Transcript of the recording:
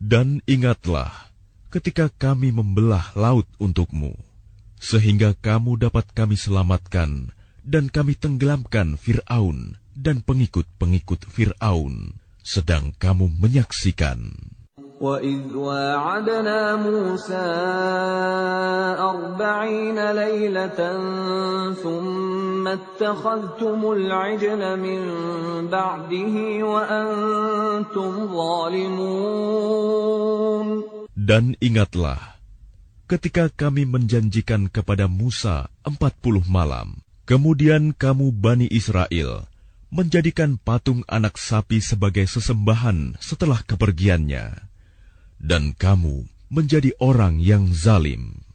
Dan ingatlah ketika kami membelah laut untukmu, sehingga kamu dapat kami selamatkan dan kami tenggelamkan Fir'aun dan pengikut-pengikut Fir'aun, sedang kamu menyaksikan. وَإِذْ وَاعَدْنَا مُوسَىٰ 40 لَيْلَةً ثُمَّ اتَّخَذْتُمُ الْعِجْلَ مِن بَعْدِهِ وَأَنتُمْ ظَالِمُونَ. Dan ingatlah ketika kami menjanjikan kepada Musa 40 malam, kemudian kamu Bani Israel menjadikan patung anak sapi sebagai sesembahan setelah kepergiannya, dan kamu menjadi orang yang zalim.